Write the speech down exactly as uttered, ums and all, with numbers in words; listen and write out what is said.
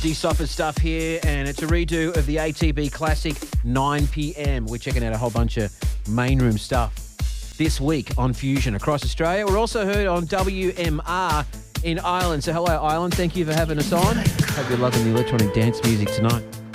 G-Sopper stuff here, and it's a redo of the A T B Classic nine p.m. We're checking out a whole bunch of main room stuff this week on Fusion across Australia. We're also heard on W M R in Ireland. So hello, Ireland. Thank you for having us on. Hope you're loving the electronic dance music tonight.